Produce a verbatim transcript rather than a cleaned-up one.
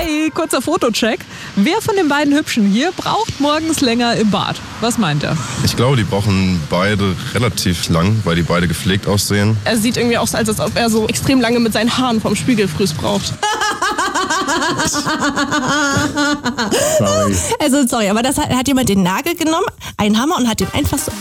Hey, kurzer Fotocheck. Wer von den beiden Hübschen hier braucht morgens länger im Bad? Was meint er? Ich glaube, die brauchen beide relativ lang, weil die beide gepflegt aussehen. Er sieht irgendwie auch so, als ob er so extrem lange mit seinen Haaren vom Spiegelfrüß braucht. Sorry. Also sorry, aber das hat, hat jemand den Nagel genommen, einen Hammer und hat den einfach so